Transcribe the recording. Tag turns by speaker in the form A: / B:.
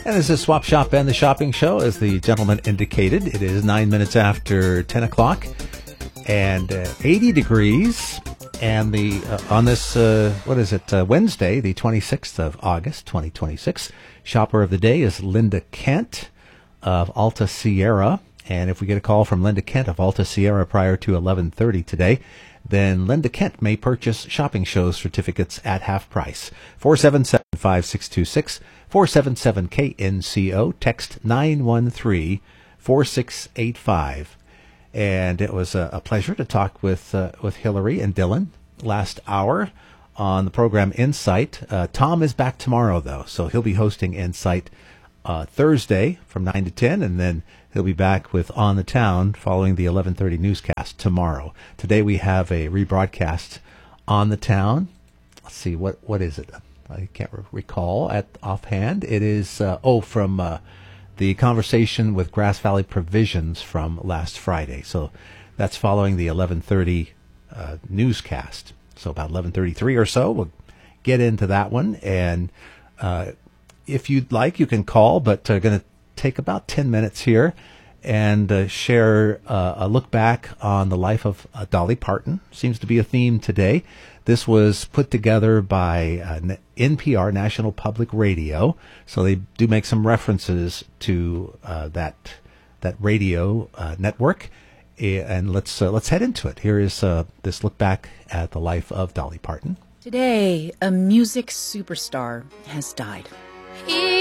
A: And this is Swap Shop and the Shopping Show, as the gentleman indicated. It is 9 minutes after 10 o'clock and 80 degrees. And on this, Wednesday, the 26th of August, 2026, shopper of the day is Linda Kent of Alta Sierra. And if we get a call from Linda Kent of Alta Sierra prior to 11:30 today, then Linda Kent may purchase Shopping Show certificates at half price. 477-5626, 477-KNCO, text 913-4685. And it was a pleasure to talk with Hillary and Dylan last hour on the program Insight. Tom is back tomorrow, though, so he'll be hosting Insight Thursday from 9 to 10, and then he'll be back with On the Town following the 11:30 newscast tomorrow. Today we have a rebroadcast On the Town. Let's see, what is it? I can't recall offhand. It is, from the conversation with Grass Valley Provisions from last Friday. So that's following the 11:30 newscast. So about 11:33 or so, we'll get into that one. And if you'd like, you can call, but going to take about 10 minutes here and share a look back on the life of Dolly Parton. Seems to be a theme today. This was put together by NPR, National Public Radio, so they do make some references to that radio network. And let's head into it. Here is this look back at the life of Dolly Parton.
B: Today, a music superstar has died.